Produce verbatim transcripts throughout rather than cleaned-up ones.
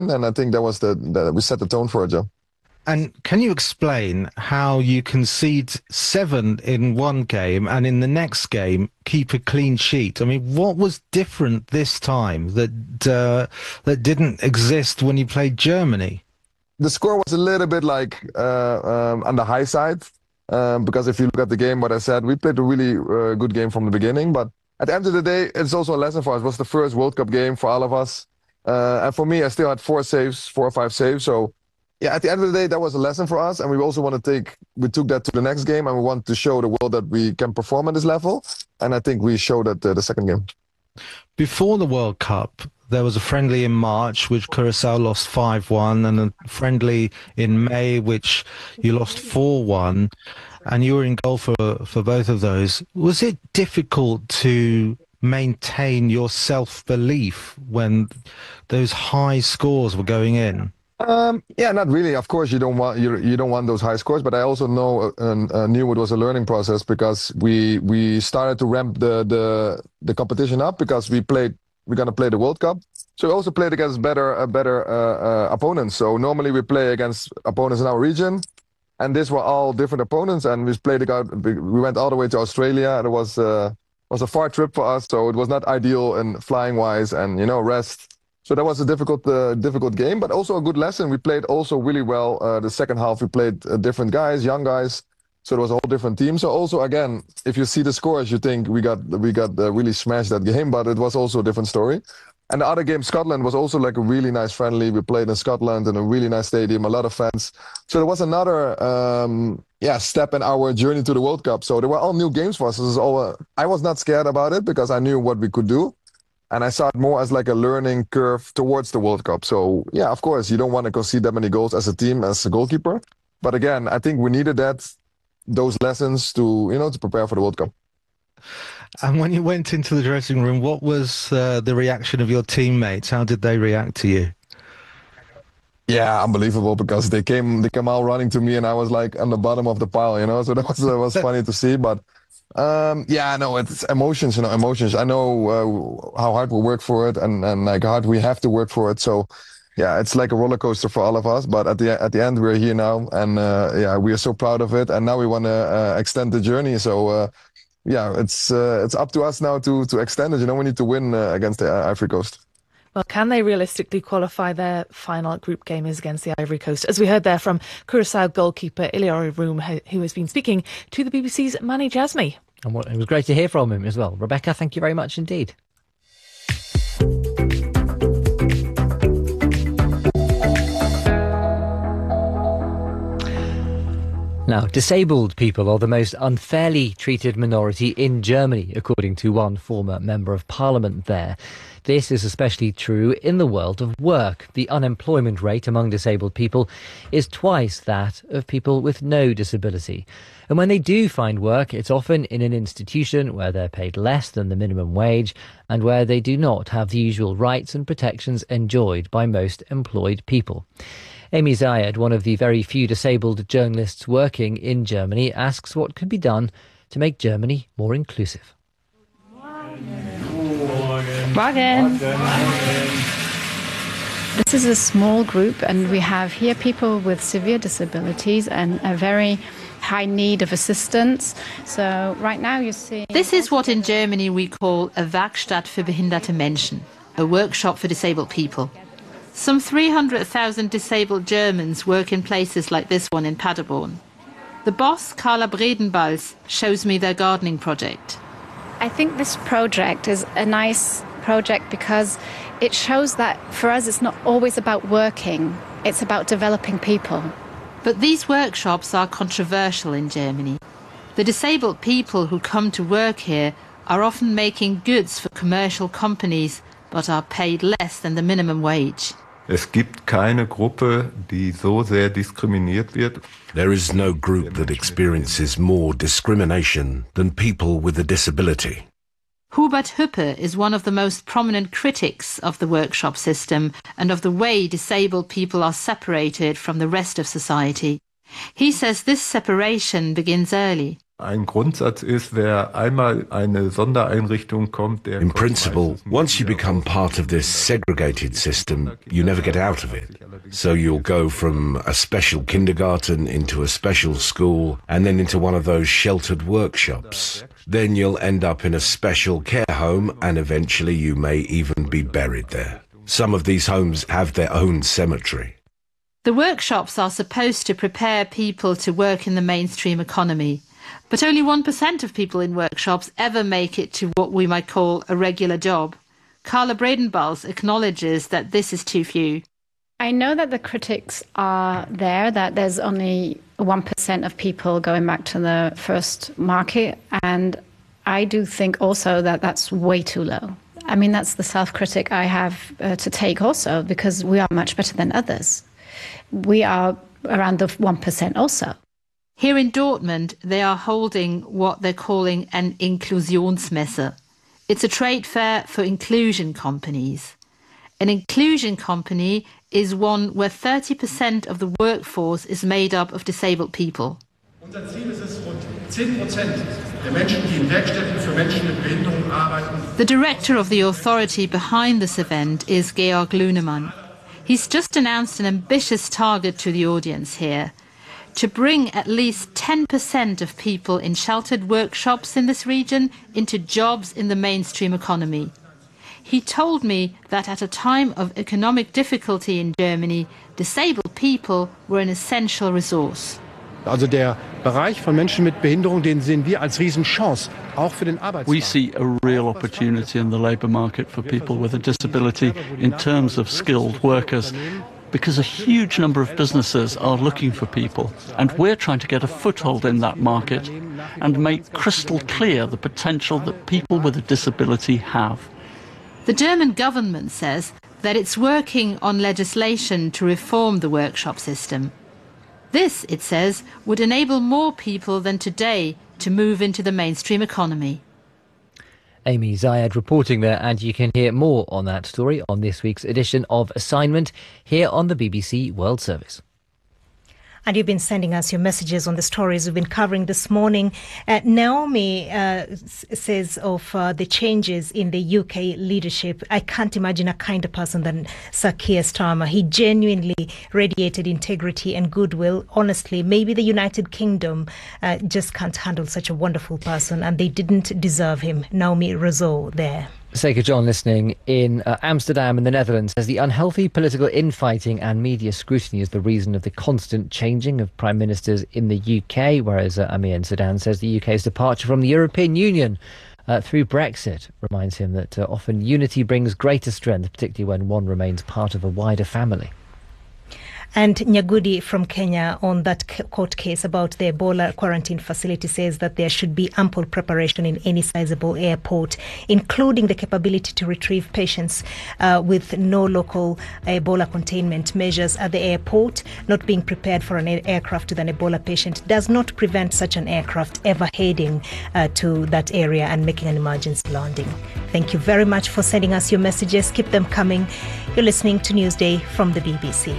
and I think that was the that we set the tone for it, Joe. And can you explain how you concede seven in one game and in the next game keep a clean sheet? I mean, what was different this time that uh, that didn't exist when you played Germany? The score was a little bit like uh, um, on the high side, um, because if you look at the game, what I said, we played a really uh, good game from the beginning. But at the end of the day, it's also a lesson for us. It was the first World Cup game for all of us. Uh, and for me, I still had four saves, four or five saves. So yeah, at the end of the day, that was a lesson for us. And we also want to take, we took that to the next game and we want to show the world that we can perform at this level. And I think we showed that uh, the second game. Before the World Cup, there was a friendly in March, which Curaçao lost five one, and a friendly in May, which you lost four one, and you were in goal for, for both of those. Was it difficult to maintain your self-belief when those high scores were going in? Um, yeah, not really. Of course, you don't want you you don't want those high scores, but I also know and uh, knew it was a learning process because we we started to ramp the the the competition up because we played. We're gonna play the World Cup, so we also played against better uh, better uh, uh, opponents. So normally we play against opponents in our region, and these were all different opponents. And we played against, we went all the way to Australia. It was uh, was a far trip for us, so it was not ideal in flying wise and you know rest. So that was a difficult uh, difficult game, but also a good lesson. We played also really well. Uh, the second half we played uh, different guys, young guys. So it was a whole different team. So also again, if you see the scores, you think we got we got uh, really smashed that game, but it was also a different story. And the other game, Scotland, was also like a really nice friendly. We played in Scotland in a really nice stadium, a lot of fans. So there was another um, yeah step in our journey to the World Cup. So they were all new games for us. It was all, uh, I was not scared about it because I knew what we could do. And I saw it more as like a learning curve towards the World Cup. So yeah, of course, you don't want to concede that many goals as a team, as a goalkeeper. But again, I think we needed that. Those lessons to you know to prepare for the World Cup. And when you went into the dressing room, what was uh, the reaction of your teammates? How did they react to you? Yeah, unbelievable because they came they came all running to me and I was like on the bottom of the pile, you know. So that was that was funny to see. But um, yeah, no, it's emotions, you know, emotions. I know uh, how hard we work for it and and like how hard we have to work for it. So. Yeah, it's like a roller coaster for all of us, but at the at the end we're here now, and uh, yeah, we are so proud of it. And now we want to uh, extend the journey. So uh, yeah, it's uh, it's up to us now to to extend it. You know, we need to win uh, against the Ivory Coast. Well, can they realistically qualify? Their final group game is against the Ivory Coast, as we heard there from Curaçao goalkeeper Ilori Room, who has been speaking to the B B C's Manny Jasmy. And what, it was great to hear from him as well. Rebecca, thank you very much indeed. Now, disabled people are the most unfairly treated minority in Germany, according to one former member of parliament there. This is especially true in the world of work. The unemployment rate among disabled people is twice that of people with no disability. And when they do find work, it's often in an institution where they're paid less than the minimum wage and where they do not have the usual rights and protections enjoyed by most employed people. Amy Zayed, one of the very few disabled journalists working in Germany, asks what could be done to make Germany more inclusive. Morgen. This is a small group, and we have here people with severe disabilities and a very high need of assistance. So right now you see... This is what in Germany we call a Werkstatt für behinderte Menschen, a workshop for disabled people. Some three hundred thousand disabled Germans work in places like this one in Paderborn. The boss, Carla Bredenbals, shows me their gardening project. I think this project is a nice project because it shows that for us it's not always about working, it's about developing people. But these workshops are controversial in Germany. The disabled people who come to work here are often making goods for commercial companies, but are paid less than the minimum wage. Es gibt keine Gruppe, die so sehr diskriminiert wird. There is no group that experiences more discrimination than people with a disability. Hubert Hüppe is one of the most prominent critics of the workshop system and of the way disabled people are separated from the rest of society. He says this separation begins early. Ein Grundsatz ist, wer einmal eine Sondereinrichtung kommt, der In principle, once you become part of this segregated system, you never get out of it. So you'll go from a special kindergarten into a special school and then into one of those sheltered workshops. Then you'll end up in a special care home and eventually you may even be buried there. Some of these homes have their own cemetery. The workshops are supposed to prepare people to work in the mainstream economy. But only one percent of people in workshops ever make it to what we might call a regular job. Carla Bredenbals acknowledges that this is too few. I know that the critics are there, that there's only one percent of people going back to the first market. And I do think also that that's way too low. I mean, that's the self-critic I have uh, to take also, because we are much better than others. We are around the one percent also. Here in Dortmund, they are holding what they're calling an Inklusionsmesse. It's a trade fair for inclusion companies. An inclusion company is one where thirty percent of the workforce is made up of disabled people. Unser Ziel ist es, rund zehn Prozent der Menschen, die in Werkstätten für Menschen mit Behinderung arbeiten. The director of the authority behind this event is Georg Lunemann. He's just announced an ambitious target to the audience here, to bring at least ten percent of people in sheltered workshops in this region into jobs in the mainstream economy. He told me that at a time of economic difficulty in Germany, disabled people were an essential resource. Also der Bereich von Menschen mit Behinderung, den sehen wir als Riesenchance, auch für den Arbeitsmarkt. We see a real opportunity in the labour market for people with a disability in terms of skilled workers, because a huge number of businesses are looking for people, and we're trying to get a foothold in that market and make crystal clear the potential that people with a disability have. The German government says that it's working on legislation to reform the workshop system. This, it says, would enable more people than today to move into the mainstream economy. Amy Zayed reporting there, and you can hear more on that story on this week's edition of Assignment here on the B B C World Service. And you've been sending us your messages on the stories we've been covering this morning. Uh, Naomi uh, s- says of uh, the changes in the U K leadership, I can't imagine a kinder person than Sir Keir Starmer. He genuinely radiated integrity and goodwill. Honestly, maybe the United Kingdom uh, just can't handle such a wonderful person, and they didn't deserve him. Naomi Rousseau there. Seka John listening in uh, Amsterdam in the Netherlands says the unhealthy political infighting and media scrutiny is the reason of the constant changing of prime ministers in the U K, whereas uh, Amir in Sudan says the U K's departure from the European Union uh, through Brexit reminds him that uh, often unity brings greater strength, particularly when one remains part of a wider family. And Nyagudi from Kenya on that court case about the Ebola quarantine facility says that there should be ample preparation in any sizable airport, including the capability to retrieve patients uh, with no local Ebola containment measures at the airport. Not being prepared for an aircraft with an Ebola patient does not prevent such an aircraft ever heading uh, to that area and making an emergency landing. Thank you very much for sending us your messages. Keep them coming. You're listening to Newsday from the B B C.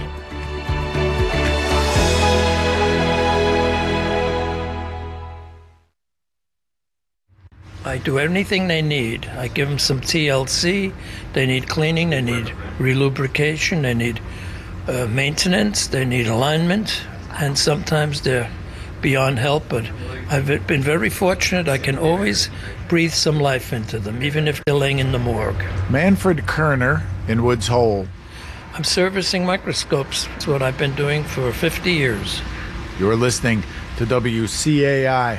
I do anything they need. I give them some T L C. They need cleaning. They need relubrication. They need uh, maintenance. They need alignment. And sometimes they're beyond help. But I've been very fortunate. I can always breathe some life into them, even if they're laying in the morgue. Manfred Kerner in Woods Hole. I'm servicing microscopes. That's what I've been doing for fifty years. You're listening to W C A I.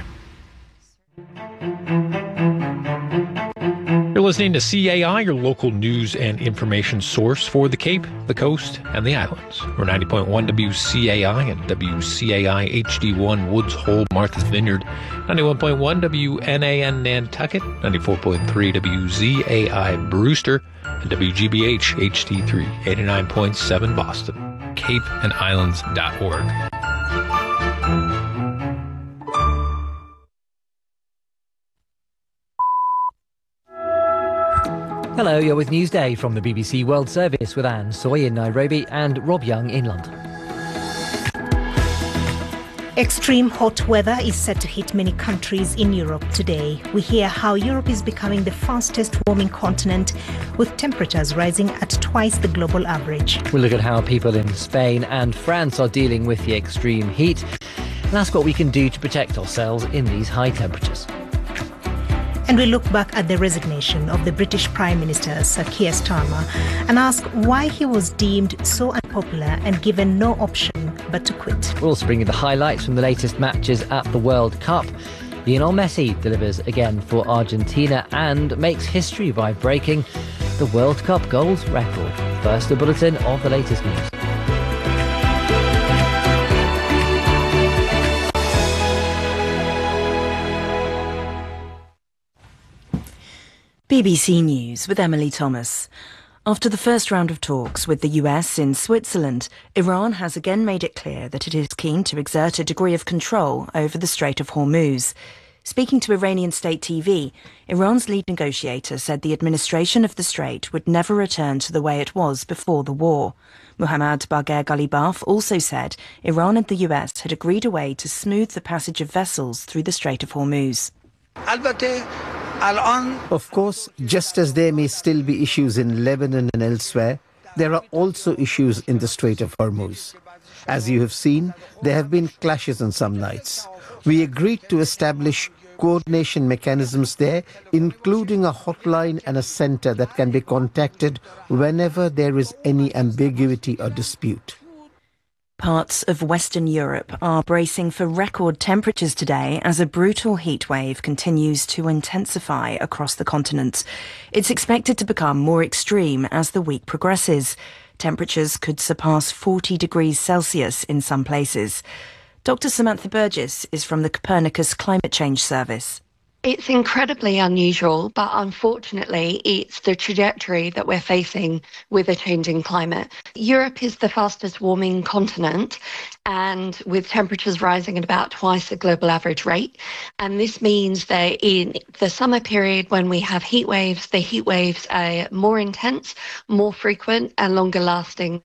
You're listening to C A I, your local news and information source for the Cape, the Coast, and the Islands. We're ninety point one W C A I and W C A I H D one Woods Hole, Martha's Vineyard, ninety-one point one W N A N Nantucket, ninety-four point three W Z A I Brewster, and W G B H H D three, eighty-nine point seven Boston. cape and islands dot org. Hello, you're with Newsday from the B B C World Service with Anne Soy in Nairobi and Rob Young in London. Extreme hot weather is set to hit many countries in Europe today. We hear how Europe is becoming the fastest warming continent, with temperatures rising at twice the global average. We'll look at how people in Spain and France are dealing with the extreme heat and ask what we can do to protect ourselves in these high temperatures. And we look back at the resignation of the British Prime Minister, Sir Keir Starmer, and ask why he was deemed so unpopular and given no option but to quit. We're also bringing the highlights from the latest matches at the World Cup. Lionel Messi delivers again for Argentina and makes history by breaking the World Cup goals record. First, a bulletin of the latest news. B B C News with Emily Thomas. After the first round of talks with the U S in Switzerland, Iran has again made it clear that it is keen to exert a degree of control over the Strait of Hormuz. Speaking to Iranian state T V, Iran's lead negotiator said the administration of the strait would never return to the way it was before the war. Muhammad Bagher Ghalibaf also said Iran and the U S had agreed a way to smooth the passage of vessels through the Strait of Hormuz. Of course, just as there may still be issues in Lebanon and elsewhere, there are also issues in the Strait of Hormuz. As you have seen, there have been clashes on some nights. We agreed to establish coordination mechanisms there, including a hotline and a center that can be contacted whenever there is any ambiguity or dispute. Parts of Western Europe are bracing for record temperatures today as a brutal heat wave continues to intensify across the continent. It's expected to become more extreme as the week progresses. Temperatures could surpass forty degrees Celsius in some places. Doctor Samantha Burgess is from the Copernicus Climate Change Service. It's incredibly unusual, but unfortunately, it's the trajectory that we're facing with a changing climate. Europe is the fastest warming continent, and with temperatures rising at about twice the global average rate. And this means that in the summer period, when we have heat waves, the heat waves are more intense, more frequent, and longer lasting.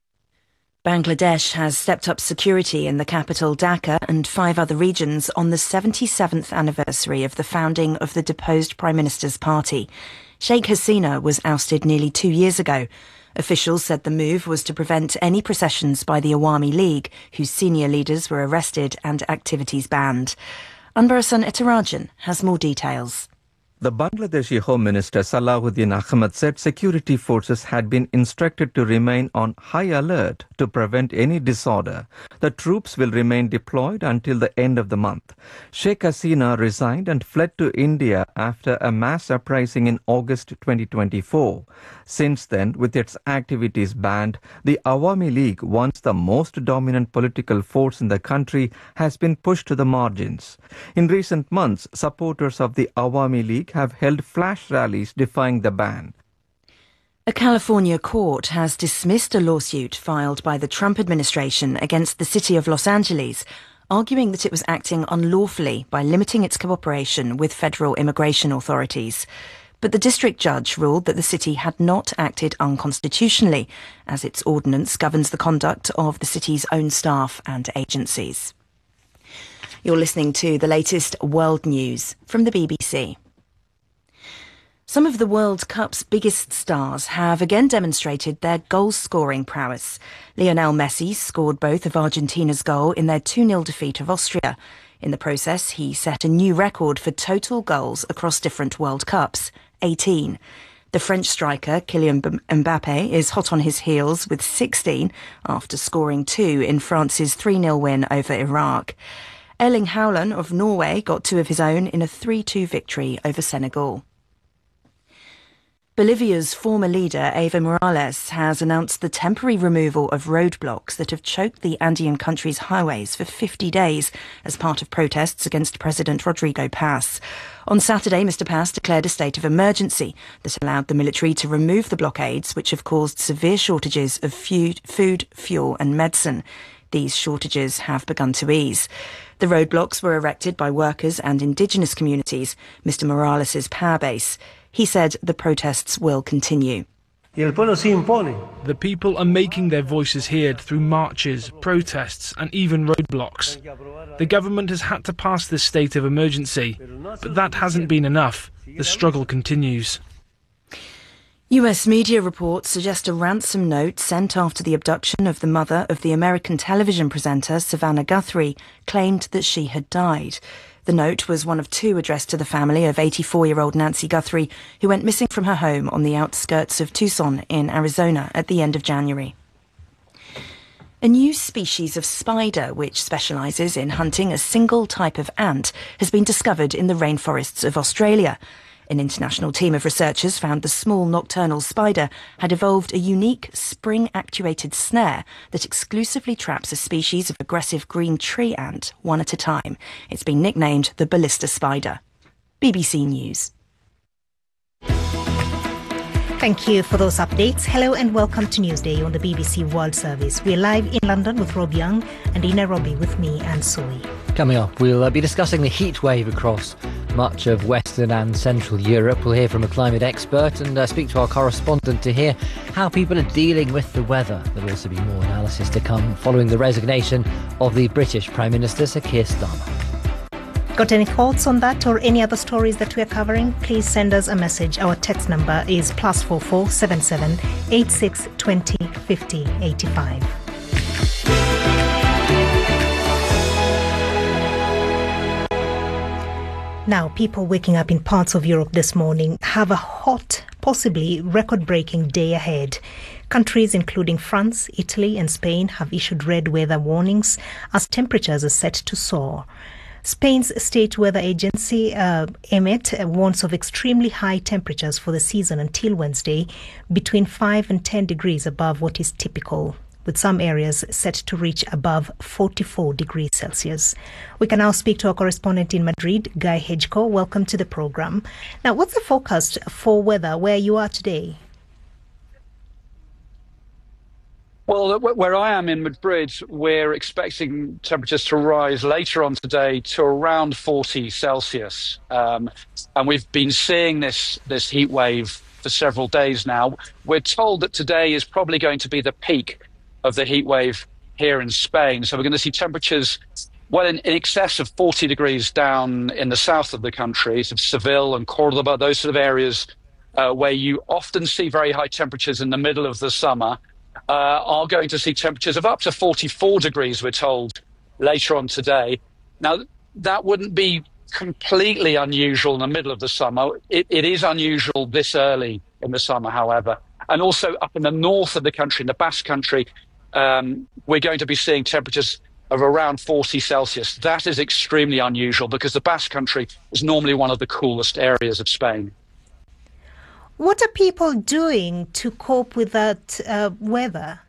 Bangladesh has stepped up security in the capital Dhaka and five other regions on the seventy-seventh anniversary of the founding of the deposed Prime Minister's party. Sheikh Hasina was ousted nearly two years ago. Officials said the move was to prevent any processions by the Awami League, whose senior leaders were arrested and activities banned. Anbarasan Etarajan has more details. The Bangladeshi Home Minister Salahuddin Ahmed said security forces had been instructed to remain on high alert to prevent any disorder. The troops will remain deployed until the end of the month. Sheikh Hasina resigned and fled to India after a mass uprising in August twenty twenty-four. Since then, with its activities banned, the Awami League, once the most dominant political force in the country, has been pushed to the margins. In recent months, supporters of the Awami League have held flash rallies defying the ban. A California court has dismissed a lawsuit filed by the Trump administration against the city of Los Angeles, arguing that it was acting unlawfully by limiting its cooperation with federal immigration authorities. But the district judge ruled that the city had not acted unconstitutionally, as its ordinance governs the conduct of the city's own staff and agencies. You're listening to the latest world news from the B B C. Some of the World Cup's biggest stars have again demonstrated their goal-scoring prowess. Lionel Messi scored both of Argentina's goal in their two nil defeat of Austria. In the process, he set a new record for total goals across different World Cups, eighteen. The French striker Kylian Mbappe is hot on his heels with sixteen after scoring two in France's three nil win over Iraq. Erling Haaland of Norway got two of his own in a three two victory over Senegal. Bolivia's former leader, Evo Morales, has announced the temporary removal of roadblocks that have choked the Andean country's highways for fifty days as part of protests against President Rodrigo Paz. On Saturday, Mister Paz declared a state of emergency that allowed the military to remove the blockades, which have caused severe shortages of food, food, fuel and medicine. These shortages have begun to ease. The roadblocks were erected by workers and indigenous communities, Mister Morales' power base. He said the protests will continue. The people are making their voices heard through marches, protests and even roadblocks. The government has had to pass this state of emergency, but that hasn't been enough. The struggle continues. U S media reports suggest a ransom note sent after the abduction of the mother of the American television presenter Savannah Guthrie claimed that she had died. The note was one of two addressed to the family of eighty-four-year-old Nancy Guthrie, who went missing from her home on the outskirts of Tucson in Arizona at the end of January. A new species of spider, which specialises in hunting a single type of ant, has been discovered in the rainforests of Australia. An international team of researchers found the small nocturnal spider had evolved a unique spring-actuated snare that exclusively traps a species of aggressive green tree ant one at a time. It's been nicknamed the ballista spider. B B C News. Thank you for those updates. Hello and welcome to Newsday on the B B C World Service. We're live in London with Rob Young and in Nairobi with me, Anne Soy. Coming up, we'll uh, be discussing the heat wave across much of Western and Central Europe. We'll hear from a climate expert and uh, speak to our correspondent to hear how people are dealing with the weather. There'll also be more analysis to come following the resignation of the British Prime Minister, Sir Keir Starmer. Got any thoughts on that or any other stories that we're covering? Please send us a message. Our text number is plus four four seven seven eight six twenty fifty eighty five. Now, people waking up in parts of Europe this morning have a hot, possibly record-breaking day ahead. Countries including France, Italy and Spain have issued red weather warnings as temperatures are set to soar. Spain's state weather agency, uh, E M E T, warns of extremely high temperatures for the season until Wednesday, between five and ten degrees above what is typical, with some areas set to reach above forty-four degrees Celsius. We can now speak to our correspondent in Madrid, Guy Hedgecoe. Welcome to the programme. Now, what's the forecast for weather where you are today? Well, where I am in Madrid, we're expecting temperatures to rise later on today to around forty Celsius. Um, and we've been seeing this, this heat wave for several days now. We're told that today is probably going to be the peak of the heat wave here in Spain. So we're going to see temperatures well in, in excess of forty degrees down in the south of the country, so Seville and Cordoba, those sort of areas uh, where you often see very high temperatures in the middle of the summer. Uh, are going to see temperatures of up to forty-four degrees, we're told, later on today. Now, that wouldn't be completely unusual in the middle of the summer. It, it is unusual this early in the summer, however. And also up in the north of the country, in the Basque Country, um, we're going to be seeing temperatures of around forty Celsius. That is extremely unusual because the Basque Country is normally one of the coolest areas of Spain. What are people doing to cope with that uh, weather?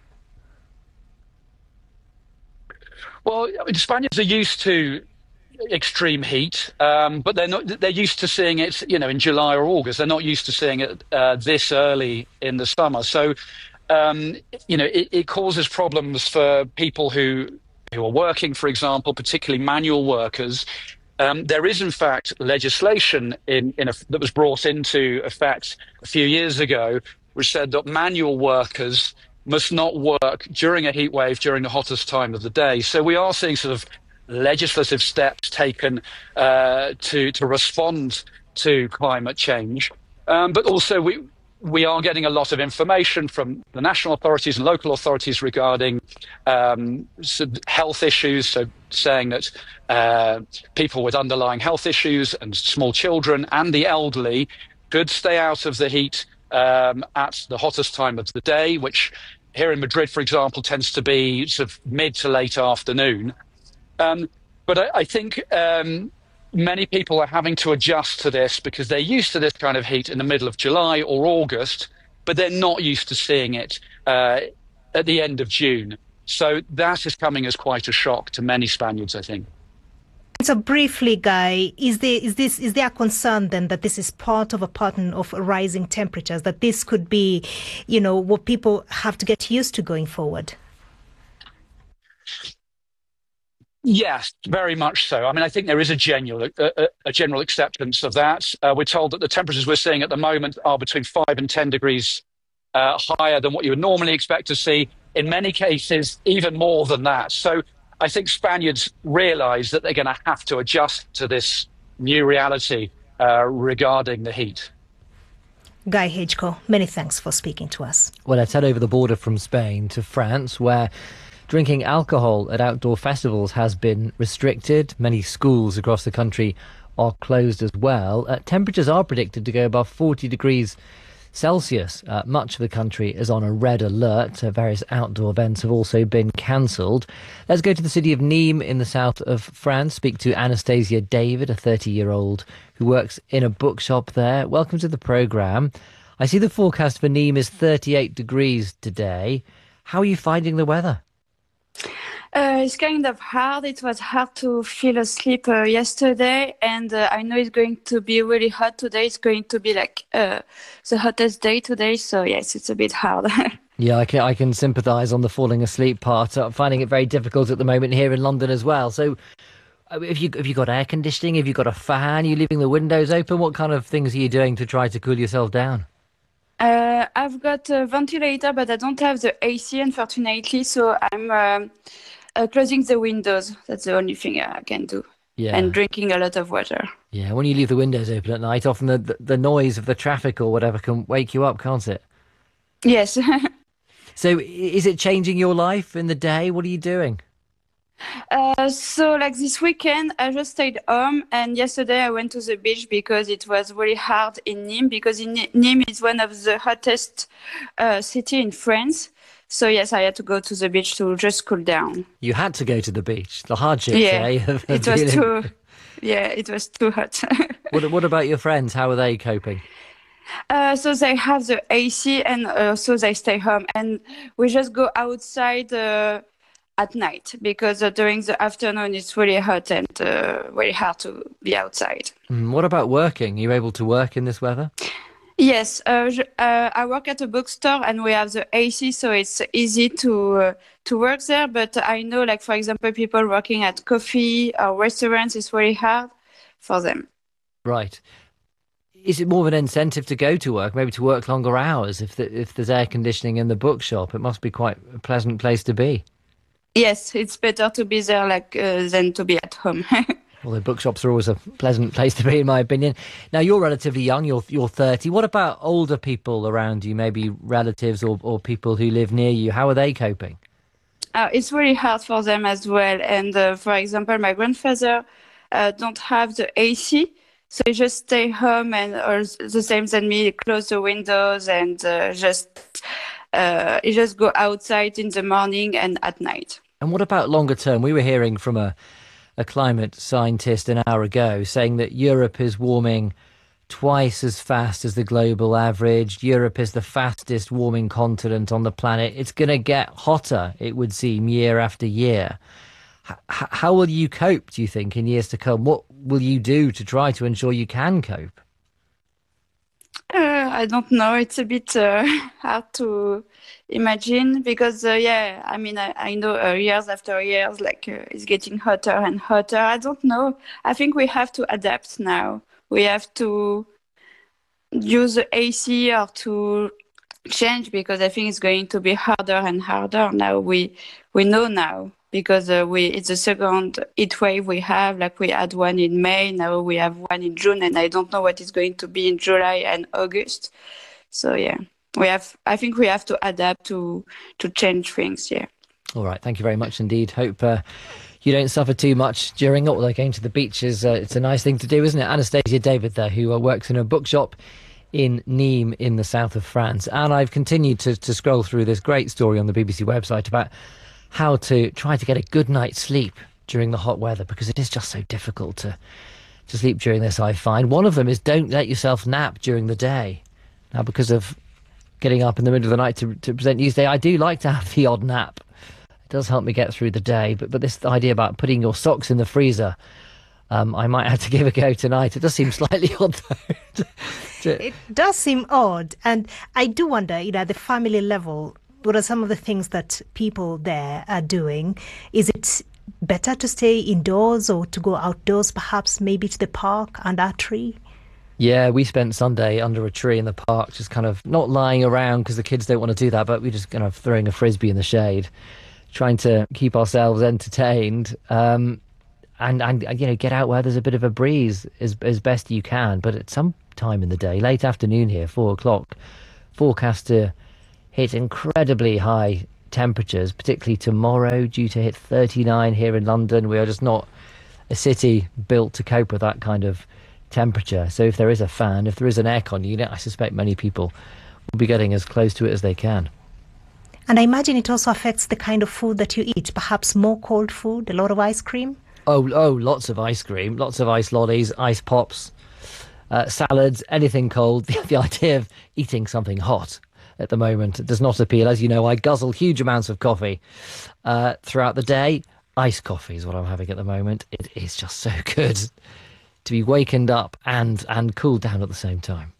Well, I mean, Spaniards are used to extreme heat, um, but they're not. They're used to seeing it, you know, in July or August. They're not used to seeing it uh, this early in the summer. So, um, you know, it, it causes problems for people who who are working, for example, particularly manual workers. Um, there is, in fact, legislation in, in a, that was brought into effect a few years ago, which said that manual workers must not work during a heat wave during the hottest time of the day. So we are seeing sort of legislative steps taken uh, to to respond to climate change, um, but also we we are getting a lot of information from the national authorities and local authorities regarding um, health issues. So saying that uh, people with underlying health issues and small children and the elderly could stay out of the heat um, at the hottest time of the day, which here in Madrid, for example, tends to be sort of mid to late afternoon. Um, but I, I think um, many people are having to adjust to this because they're used to this kind of heat in the middle of July or August, but they're not used to seeing it uh, at the end of June. So that is coming as quite a shock to many Spaniards, I think. So briefly, Guy, is there is this is there a concern then that this is part of a pattern of rising temperatures, that this could be, you know, what people have to get used to going forward? Yes, very much so. I mean, I think there is a general a, a general acceptance of that. Uh, we're told that the temperatures we're seeing at the moment are between five and ten degrees uh, higher than what you would normally expect to see. In many cases, even more than that. So I think Spaniards realise that they're going to have to adjust to this new reality uh, regarding the heat. Guy Hedgecoe, many thanks for speaking to us. Well, let's head over the border from Spain to France, where drinking alcohol at outdoor festivals has been restricted. Many schools across the country are closed as well. Uh, temperatures are predicted to go above forty degrees Celsius. Uh, much of the country is on a red alert. Uh, various outdoor events have also been cancelled. Let's go to the city of Nîmes in the south of France, speak to Anastasia David, a thirty-year-old who works in a bookshop there. Welcome to the programme. I see the forecast for Nîmes is thirty-eight degrees today. How are you finding the weather? Uh, it's kind of hard. It was hard to fall asleep uh, yesterday, and uh, I know it's going to be really hot today. It's going to be like uh, the hottest day today, so yes, it's a bit hard. Yeah, I can, I can sympathise on the falling asleep part. I'm finding it very difficult at the moment here in London as well. So have you, have you got air conditioning? Have you got a fan? Are you leaving the windows open? What kind of things are you doing to try to cool yourself down? Uh, I've got a ventilator, but I don't have the A C, unfortunately, so I'm... Uh, Uh, closing the windows. That's the only thing I can do. Yeah. And drinking a lot of water. Yeah, when you leave the windows open at night, often the, the, the noise of the traffic or whatever can wake you up, can't it? Yes. So is it changing your life in the day? What are you doing? Uh, so like this weekend, I just stayed home, and yesterday I went to the beach because it was really hard in Nîmes, because in Nîmes is one of the hottest uh, city in France. So yes, I had to go to the beach to just cool down. You had to go to the beach. The hardships, yeah, eh? Of, of it was dealing... too. Yeah, it was too hot. what, what about your friends? How are they coping? Uh, so they have the A C, and uh, so they stay home, and we just go outside uh, at night because uh, during the afternoon it's really hot and uh, very hard to be outside. Mm, what about working? Are you able to work in this weather? Yes, uh, uh, I work at a bookstore and we have the A C, so it's easy to uh, to work there. But I know, like, for example, people working at coffee or restaurants, it's very hard for them. Right. Is it more of an incentive to go to work, maybe to work longer hours if the, if there's air conditioning in the bookshop? It must be quite a pleasant place to be. Yes, it's better to be there like uh, than to be at home. Well, the bookshops are always a pleasant place to be, in my opinion. Now, you're relatively young, you're you're thirty. What about older people around you, maybe relatives or, or people who live near you? How are they coping? Uh, it's really hard for them as well. And, uh, for example, my grandfather uh, don't have the A C, so he just stay home and, or the same as me, close the windows and uh, just uh, he just go outside in the morning and at night. And what about longer term? We were hearing from a a climate scientist an hour ago saying that Europe is warming twice as fast as the global average. Europe is the fastest warming continent on the planet. It's going to get hotter, it would seem, year after year. H- how will you cope, do you think, in years to come? What will you do to try to ensure you can cope? Uh, I don't know. It's a bit uh, hard to imagine because, uh, yeah, I mean, I, I know uh, years after years, like, uh, it's getting hotter and hotter. I don't know. I think we have to adapt now. We have to use the A C or to change because I think it's going to be harder and harder. Now we we know now because uh, we it's the second heat wave we have. Like we had one in May, now we have one in June, and I don't know what it's going to be in July and August. So yeah, we have. I think we have to adapt to to change things. Yeah. All right. Thank you very much indeed. Hope uh, you don't suffer too much during it. Although going to the beach is uh, it's a nice thing to do, isn't it? Anastasia David there, who uh, works in a bookshop in Nîmes in the south of France. And I've continued to, to scroll through this great story on the B B C website about how to try to get a good night's sleep during the hot weather, because it is just so difficult to, to sleep during this, I find. One of them is don't let yourself nap during the day. Now, because of getting up in the middle of the night to, to present Newsday, I do like to have the odd nap. It does help me get through the day. But, but this idea about putting your socks in the freezer, um, I might have to give a go tonight. It does seem slightly odd, though. It does seem odd. And I do wonder, you know, at the family level, what are some of the things that people there are doing? Is it better to stay indoors or to go outdoors, perhaps maybe to the park under a tree? Yeah, we spent Sunday under a tree in the park, just kind of not lying around because the kids don't want to do that, but we're just kind of throwing a frisbee in the shade, trying to keep ourselves entertained, um, and, and, you know, get out where there's a bit of a breeze as, as best you can. But at some time in the day, late afternoon here, four o'clock, forecast to hit incredibly high temperatures, particularly tomorrow, due to hit thirty-nine here in London. We are just not a city built to cope with that kind of temperature. So if there is a fan, if there is an aircon unit, I suspect many people will be getting as close to it as they can. And I imagine it also affects the kind of food that you eat, perhaps more cold food, a lot of ice cream? Oh, oh, lots of ice cream, lots of ice lollies, ice pops, uh, salads, anything cold. The, the idea of eating something hot at the moment does not appeal. As you know, I guzzle huge amounts of coffee uh, throughout the day. Iced coffee is what I'm having at the moment. It is just so good to be wakened up and, and cooled down at the same time.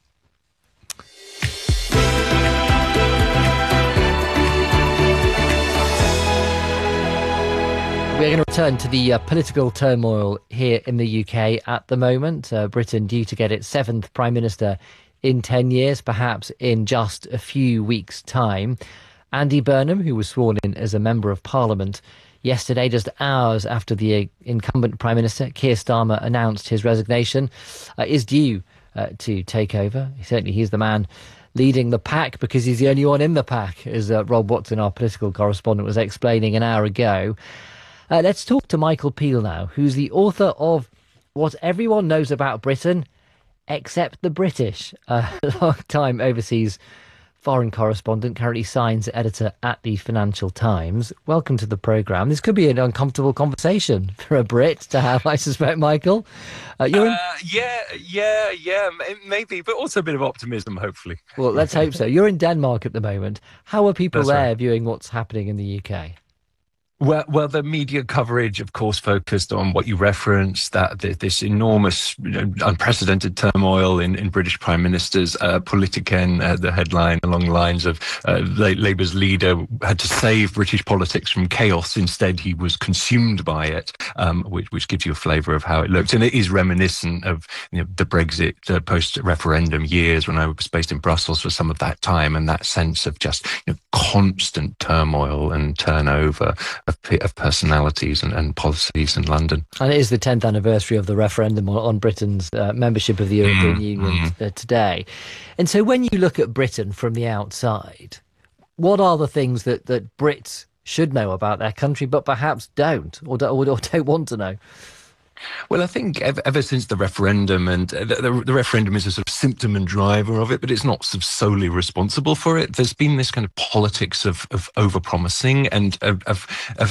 We're going to return to the uh, political turmoil here in the U K at the moment. Uh, Britain due to get its seventh Prime Minister in ten years, perhaps in just a few weeks' time. Andy Burnham, who was sworn in as a Member of Parliament yesterday, just hours after the incumbent Prime Minister, Keir Starmer, announced his resignation, uh, is due uh, to take over. Certainly he's the man leading the pack because he's the only one in the pack, as uh, Rob Watson, our political correspondent, was explaining an hour ago. Uh, let's talk to Michael Peel now, who's the author of What Everyone Knows About Britain Except the British, a long-time overseas foreign correspondent, currently science editor at the Financial Times. Welcome to the programme. This could be an uncomfortable conversation for a Brit to have, I suspect, Michael. Uh, you're in... uh, yeah, yeah, yeah, maybe, but also a bit of optimism, hopefully. Well, let's hope so. You're in Denmark at the moment. How are people That's there right. viewing what's happening in the U K? Well, well, the media coverage, of course, focused on what you referenced, that this enormous, you know, unprecedented turmoil in, in British prime ministers. Uh, Politiken, uh, the headline along the lines of uh, Labour's leader had to save British politics from chaos. Instead, he was consumed by it, um, which, which gives you a flavour of how it looked. And it is reminiscent of, you know, the Brexit uh, post-referendum years when I was based in Brussels for some of that time, and that sense of just, you know, constant turmoil and turnover Of, of personalities and, and policies in London. And it is the tenth anniversary of the referendum on, on Britain's uh, membership of the European mm, Union mm. Uh, today. And so when you look at Britain from the outside, what are the things that, that Brits should know about their country but perhaps don't or, do, or, or don't want to know? Well, I think ever, ever since the referendum, and the, the, the referendum is a sort of symptom and driver of it, but it's not sort of solely responsible for it. There's been this kind of politics of, of over-promising and of, of,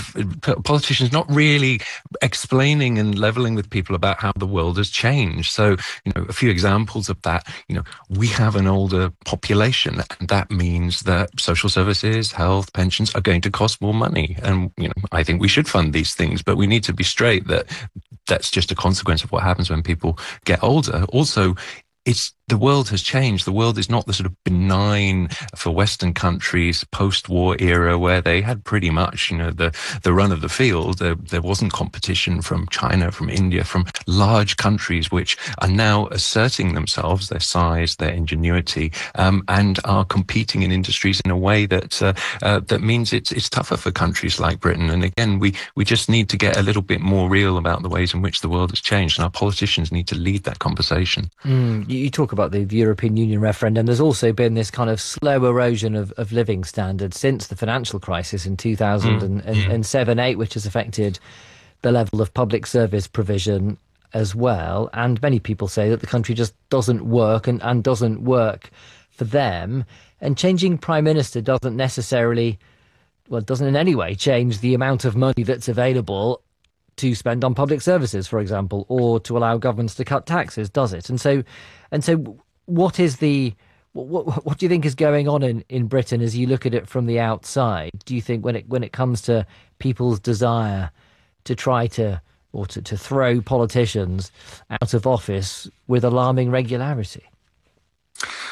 of politicians not really explaining and levelling with people about how the world has changed. So, you know, a few examples of that, you know, we have an older population, and that means that social services, health, pensions are going to cost more money. And, you know, I think we should fund these things, but we need to be straight that that's just a consequence of what happens when people get older. Also, it's the world has changed. The world is not the sort of benign for Western countries post-war era where they had pretty much, you know, the, the run of the field. There, there wasn't competition from China, from India, from large countries which are now asserting themselves, their size, their ingenuity, um, and are competing in industries in a way that uh, uh, that means it's it's tougher for countries like Britain. And again, we we just need to get a little bit more real about the ways in which the world has changed, and our politicians need to lead that conversation. Mm, you talk about the, the European Union referendum. There's also been this kind of slow erosion of, of living standards since the financial crisis in two thousand seven eight, which has affected the level of public service provision as well. And many people say that the country just doesn't work and, and doesn't work for them. And changing Prime Minister doesn't necessarily, well, it doesn't in any way change the amount of money that's available to spend on public services, for example, or to allow governments to cut taxes, does it? And so, and so, what is the what, what, what do you think is going on in, in Britain as you look at it from the outside? Do you think when it when it comes to people's desire to try to or to, to throw politicians out of office with alarming regularity?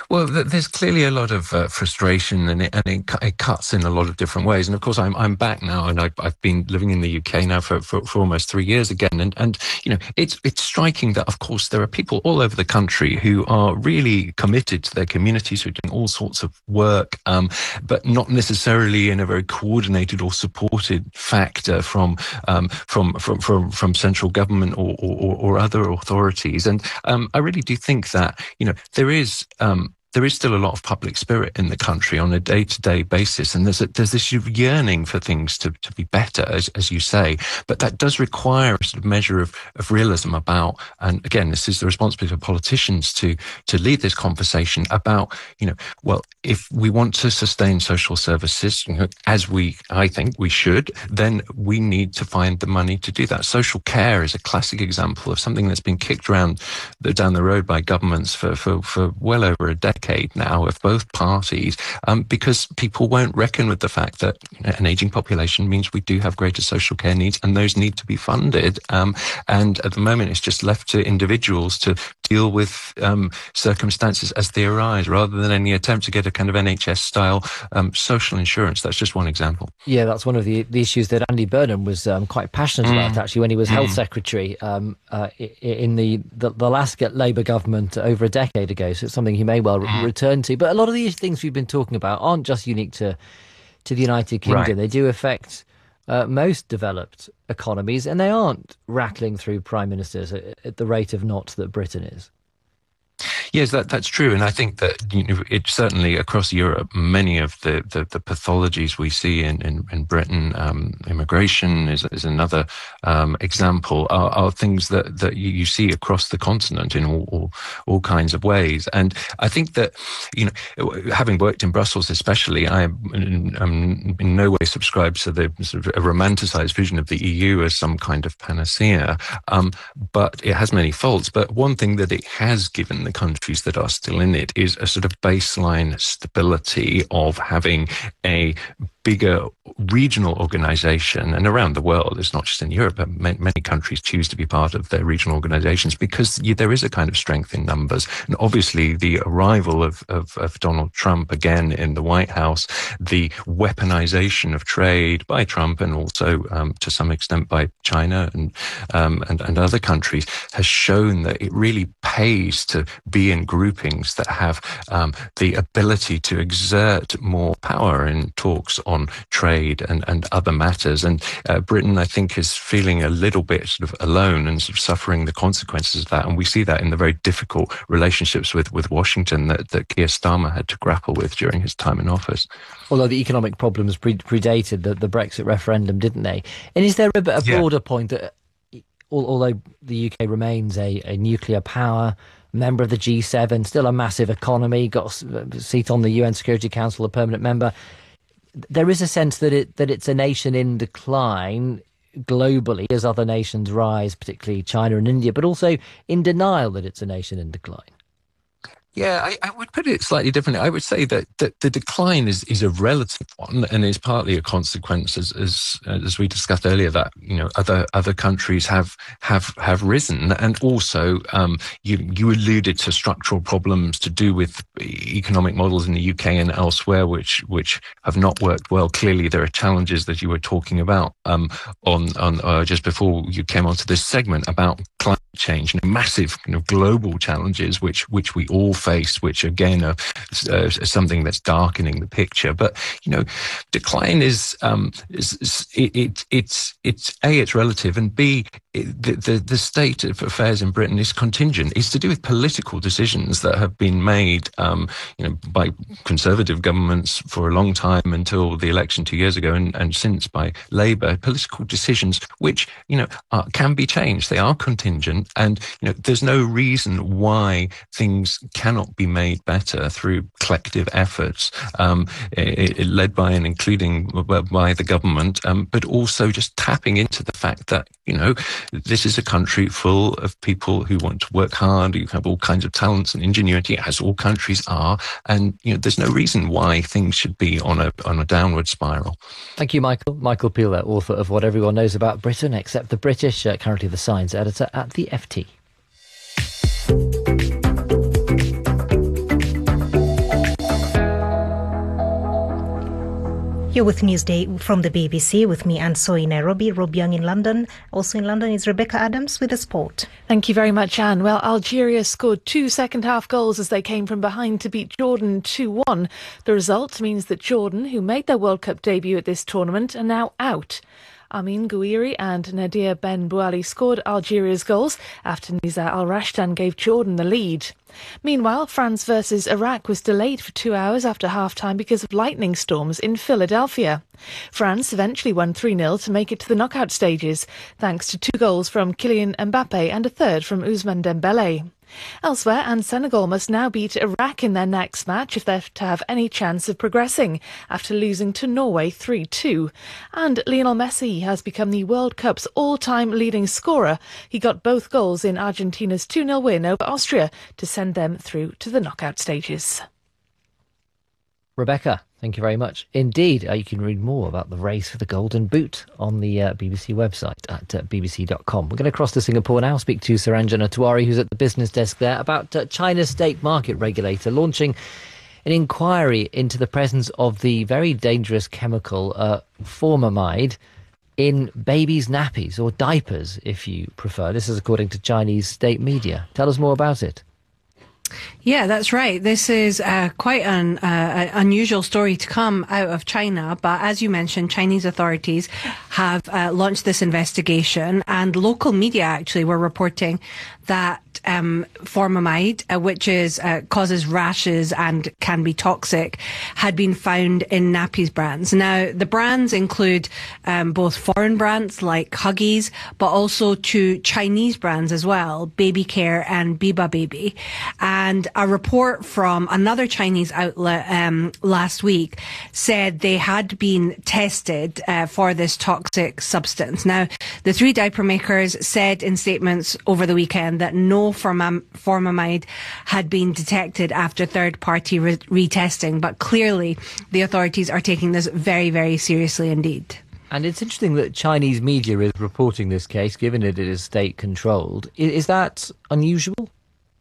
Well, there's clearly a lot of uh, frustration, and, it, and it, it cuts in a lot of different ways. And of course, I'm I'm back now, and I, I've been living in the U K now for, for, for almost three years again. And and you know, it's it's striking that of course there are people all over the country who are really committed to their communities, who are doing all sorts of work, um, but not necessarily in a very coordinated or supported factor from um, from from from from central government or or, or other authorities. And um, I really do think that you know there is. Um, There is still a lot of public spirit in the country on a day-to-day basis, and there's a, there's this yearning for things to, to be better, as, as you say. But that does require a sort of measure of, of realism about, and again, this is the responsibility of politicians to to lead this conversation about, you know, well, if we want to sustain social services, you know, as we, I think we should, then we need to find the money to do that. Social care is a classic example of something that's been kicked around the, down the road by governments for, for, for well over a decade. decade now of both parties, um, because people won't reckon with the fact that you know, an aging population means we do have greater social care needs, and those need to be funded. Um, and at the moment, it's just left to individuals to deal with um, circumstances as they arise, rather than any attempt to get a kind of N H S-style um, social insurance. That's just one example. Yeah, that's one of the, the issues that Andy Burnham was um, quite passionate mm. about, actually, when he was mm. Health Secretary um, uh, in the, the, the last Labour government over a decade ago. So it's something he may well return to. But a lot of these things we've been talking about aren't just unique to to the United Kingdom. Right. They do affect uh, most developed economies, and they aren't rattling through prime ministers at, at the rate of knots that Britain is. Yes, that, that's true. And I think that you know, it's certainly across Europe, many of the, the, the pathologies we see in, in, in Britain, um, immigration is, is another um, example, are, are things that, that you, you see across the continent in all, all, all kinds of ways. And I think that, you know, having worked in Brussels especially, I am in no way subscribed to the sort of a romanticized vision of the E U as some kind of panacea, um, but it has many faults. But one thing that it has given the countries that are still in it is a sort of baseline stability of having a bigger regional organization. And around the world, it's not just in Europe, but many, many countries choose to be part of their regional organizations because you, there is a kind of strength in numbers. And obviously the arrival of, of, of Donald Trump again in the White House, the weaponization of trade by Trump and also um, to some extent by China and, um, and, and other countries has shown that it really pays to be in groupings that have um, the ability to exert more power in talks on trade and, and other matters. And uh, Britain, I think, is feeling a little bit sort of alone and sort of suffering the consequences of that. And we see that in the very difficult relationships with, with Washington that, that Keir Starmer had to grapple with during his time in office. Although the economic problems pre- predated the, the Brexit referendum, didn't they? And is there a, a broader yeah. point that, although the U K remains a, a nuclear power, member of the G seven, still a massive economy, got a seat on the U N Security Council, a permanent member, there is a sense that it that it's a nation in decline globally as other nations rise, particularly China and India, but also in denial that it's a nation in decline. Yeah, I, I would put it slightly differently. I would say that, that the decline is, is a relative one and is partly a consequence, as, as as we discussed earlier, that you know other other countries have have have risen, and also um, you you alluded to structural problems to do with economic models in the U K and elsewhere, which which have not worked well. Clearly, there are challenges that you were talking about um, on on uh, just before you came onto this segment about climate change and massive you know, global challenges, which which we all face, which again are uh, something that's darkening the picture. But you know, decline is um, is, is it, it it's it's a it's relative, and b it, the, the the state of affairs in Britain is contingent. It's to do with political decisions that have been made, um, you know, by conservative governments for a long time until the election two years ago, and, and since by Labour. Political decisions which you know are, can be changed. They are contingent. And you know, there's no reason why things cannot be made better through collective efforts, um, it, it led by and including by the government, um, but also just tapping into the fact that you know this is a country full of people who want to work hard, who have all kinds of talents and ingenuity, as all countries are, and you know there's no reason why things should be on a on a downward spiral. Thank you, Michael. Michael Peel, author of What Everyone Knows About Britain Except the British, uh, currently the science editor at the F T. You're with Newsday from the B B C with me, Anne Soy in Nairobi, Rob Young in London. Also in London is Rebecca Adams with the sport. Thank you very much, Anne. Well, Algeria scored two second-half goals as they came from behind to beat Jordan two one. The result means that Jordan, who made their World Cup debut at this tournament, are now out. Amin Gouiri and Nadir Ben Bouali scored Algeria's goals after Nizar Al Rashdan gave Jordan the lead. Meanwhile, France versus Iraq was delayed for two hours after half-time because of lightning storms in Philadelphia. France eventually won three nil to make it to the knockout stages, thanks to two goals from Kylian Mbappe and a third from Ousmane Dembélé. Elsewhere, and Senegal must now beat Iraq in their next match if they're to have any chance of progressing after losing to Norway three two. And Lionel Messi has become the World Cup's all-time leading scorer. He got both goals in Argentina's two nil win over Austria to send them through to the knockout stages. Rebecca, thank you very much. Indeed, uh, you can read more about the race for the Golden Boot on the uh, B B C website at uh, b b c dot com. We're going to cross to Singapore now, speak to Saranjana Tiwari, who's at the business desk there, about uh, China's state market regulator launching an inquiry into the presence of the very dangerous chemical uh, formamide in babies' nappies, or diapers, if you prefer. This is according to Chinese state media. Tell us more about it. Yeah, that's right. This is uh, quite an uh, unusual story to come out of China. But as you mentioned, Chinese authorities have uh, launched this investigation, and local media actually were reporting that um, formamide, uh, which is uh, causes rashes and can be toxic, had been found in nappies brands. Now, the brands include um, both foreign brands like Huggies, but also two Chinese brands as well, Baby Care and Biba Baby. And a report from another Chinese outlet um, last week said they had been tested uh, for this toxic substance. Now, the three diaper makers said in statements over the weekend that no formam- formamide had been detected after third-party re- retesting, but clearly the authorities are taking this very, very seriously indeed. And it's interesting that Chinese media is reporting this case, given it is state-controlled. Is, is that unusual?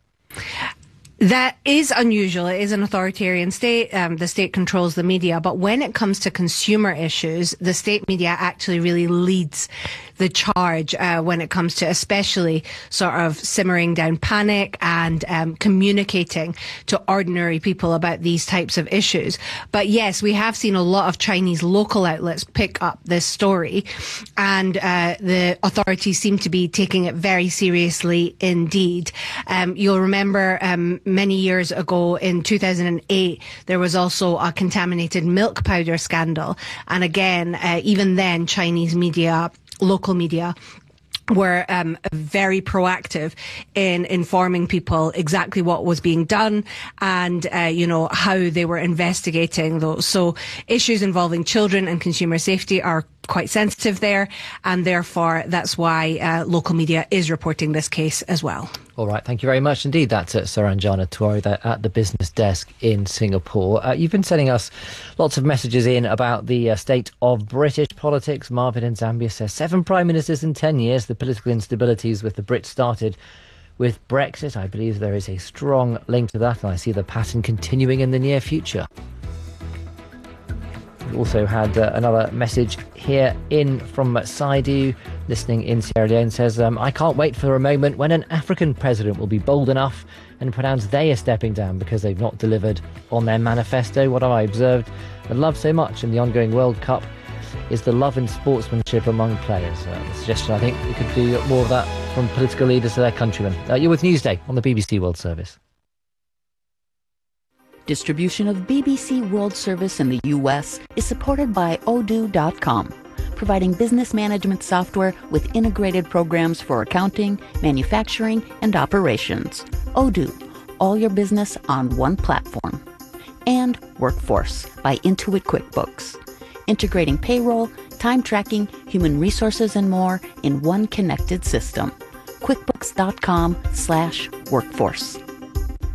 That is unusual. It is an authoritarian state. Um, the state controls the media. But when it comes to consumer issues, the state media actually really leads the charge uh, when it comes to especially sort of simmering down panic and um, communicating to ordinary people about these types of issues. But yes, we have seen a lot of Chinese local outlets pick up this story, and uh, the authorities seem to be taking it very seriously indeed. Um, you'll remember um, many years ago in two thousand eight, there was also a contaminated milk powder scandal. And again, uh, even then, Chinese media, local media, were um, very proactive in informing people exactly what was being done and, uh, you know, how they were investigating those. So issues involving children and consumer safety are quite sensitive there, and therefore that's why uh, local media is reporting this case as well. All right, thank you very much indeed. That's uh, Saranjana Tiwari there at the business desk in Singapore. Uh, you've been sending us lots of messages in about the uh, state of British politics. Marvin in Zambia says, seven prime ministers in ten years. The political instabilities with the Brits started with Brexit. I believe there is a strong link to that, and I see the pattern continuing in the near future. We've also had uh, another message here in from Saidu, listening in Sierra Leone, says, um, I can't wait for a moment when an African president will be bold enough and pronounce they are stepping down because they've not delivered on their manifesto. What have I observed and loved so much in the ongoing World Cup is the love and sportsmanship among players. Uh, the suggestion, I think, we could do more of that from political leaders to their countrymen. Uh, you're with Newsday on the B B C World Service. Distribution of B B C World Service in the U S is supported by Odoo dot com, providing business management software with integrated programs for accounting, manufacturing, and operations. Odoo, all your business on one platform. And Workforce by Intuit QuickBooks, integrating payroll, time tracking, human resources, and more in one connected system. QuickBooks dot com slash workforce.